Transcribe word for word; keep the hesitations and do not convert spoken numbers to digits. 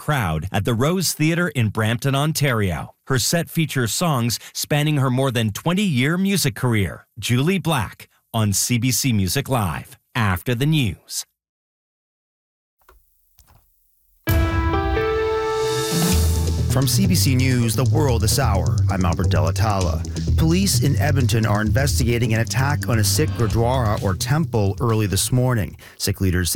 crowd at the Rose Theatre in Brampton, Ontario. Her set features songs spanning her more than twenty-year music career. Julie Black on C B C Music Live after the news. From C B C News, The World This Hour, I'm Albert Delatala. Police in Edmonton are investigating an attack on a Sikh Gurdwara or temple early this morning. Sikh leaders say